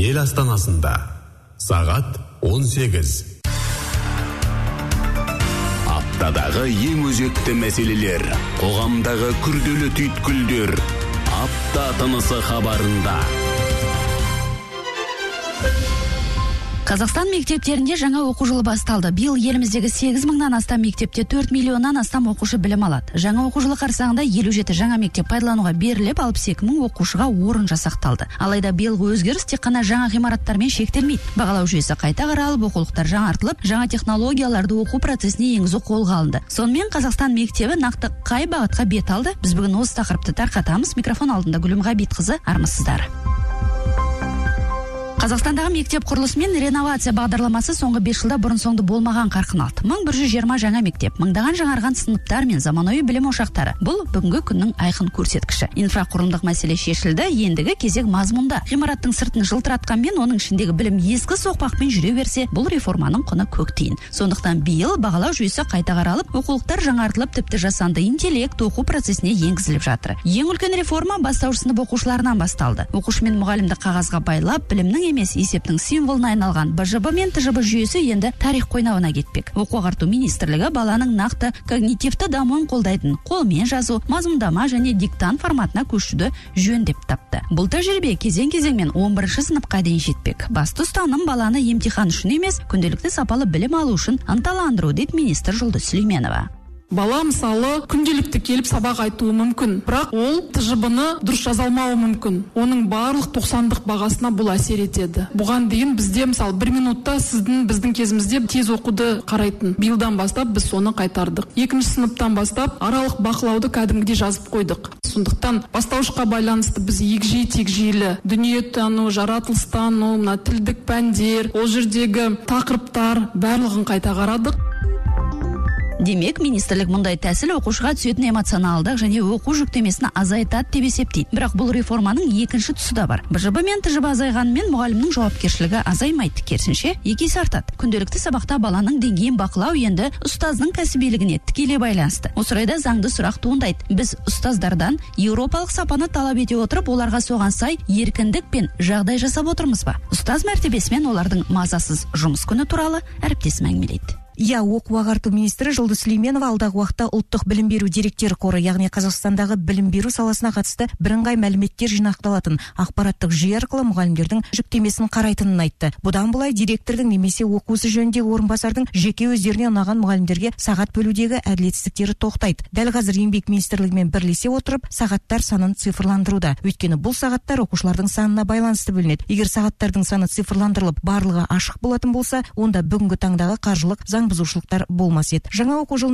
ел астанасында. Сағат 18. Аптадағы ең өзекті мәселелер, қоғамдағы күрделі түйткілдер. Апта тынысы хабарында. Қазақстан мектептерінде жаңа оқу жылы басталды. Биыл еліміздегі 8 мыңнан астам мектепте 4 миллионнан астам оқушы білім алады. Жаңа оқу жылы қарсаңында 57 жаңа мектеп пайдалануға беріліп, 62 мың оқушыға орын жасақталды. Алайда биылғы өзгеріс тек қана жаңа ғимараттармен шектелмейді. Бағалау жүйесі қайта қаралып, оқулықтар жаңартылып, жаңа технологияларды оқу процесіне енгізу қолға алынды. Сонымен Қазақстан мектебі нақты қай бағытқа бет алды? Біз бүгін осы тақырыпты тарқатамыз. Микрофон алдында Гүлім Ғабитқызы, армысыздар. Қазақстандағы мектеп құрылысы мен реновация бағдарламасы соңғы 5 жылда бұрын-соңды болмаған қарқын алды. 1120 жаңа мектеп, мыңдаған жаңарған сыныптар мен заманауи білім ошақтары. Бұл бүгінгі күннің айқын көрсеткіші. Инфрақұрылымдық мәселе шешілді, ендігі кезек мазмұнда. Ғимараттың сыртын жылтыратқанмен, оның ішіндегі білім ескі соқпақпен жүре берсе, бұл реформаның құны көк тиын. Сондықтан биыл бағалау жүйесі қайта қаралып, оқулықтар жаңартылып, тіпті жасанды интеллект оқу процесіне енгізіліп жатыр. Ең үлкен реформа бастауыш сынып оқушыларынан басталды. Оқушы мен мұғалімді қағазға байлап, білімнің емес есептің символына айналған БЖБ мен ТЖБ жүйесі енді тарих қойнауына кетпек. Оқу-ағарту министрлігі баланың нақты когнитивті дамуын қолдайтын қолмен жазу, мазмұндама және диктант форматына көшуді жөн деп тапты. Бұл тәжірибе кезең-кезеңмен 11 сыныпқа дейін жетпек. Басты ұстаным баланы емтихан үшін емес, күнделікті сапалы білім алу үшін ынталандыру, дейді министр Жұлдыз Сүлейменова. Бала мысалы күнделікті келіп сабақ айтуы мүмкін, бірақ ол ТЖБ-ны дұрыс жаза алмауы мүмкін. Оның барлық 90-дық бағасына бұл әсер етеді. Бұған дейін бізде мысалы 1 минутта біздің кезімізде тез оқуды қарайтын. Биылдан бастап біз соны қайтардық. 2-ші сыныптан бастап аралық бақылауды кәдімгідей жазып қойдық. Сондықтан бастауышқа байланысты біз егжей-тегжейлі дүниетану, жаратылыстану, тілдік пәндер, ол жердегі тақырыптар барлығын қайта қарадық. Демек, министрлік мұндай тәсіл оқушыға түсетін эмоционалдық және оқу жүктемесін азайтады деп есептейді. Бірақ бұл реформаның екінші тұсы да бар. БЖБ мен ТЖБ азайғанымен мұғалімнің жауапкершілігі азаймайды, керісінше екі есе артады. Күнделікті сабақта баланың деңгейін бақылау енді ұстаздың кәсібилігіне тікелей байланысты. Осы орайда заңды сұрақ туындайды. Біз ұстаздардан еуропалық сапаны талап ете отырып, оларға соған сай еркіндік пен жағдай жасап отырмыз ба? Ұстаз мәртебесімен олардың мазасыз жұмыс күні туралы әріптесім әңгімелейді. Оқу-ағарту министрі Жұлдыз Сүлейменова алдағы уақытта ұлттық білім беру деректер қоры, яғни Қазақстандағы білім беру саласына қатысты бірыңғай мәліметтер жинақталатын ақпараттық жүйе арқылы мұғалімдердің жүктемесін қарайтынын айтты. Бұдан былай директордың немесе оқу ісі жөніндегі орынбасардың жеке өздеріне ұнаған мұғалімдерге сағат бөлудегі әділетсіздіктері тоқтайды. Дәл қазір еңбек министрлігімен бірлесе отырып сағаттар санын цифрландыруда. Өйткені бұл сағаттар оқушылардың санына байланысты бөлінеді. Егер сағаттардың саны цифрландырылып барлығы ашық болатын болса, онда бүгінгі таңдағы қаржылық заң бұзушылықтар болмас еді. Жаңа оқу жылына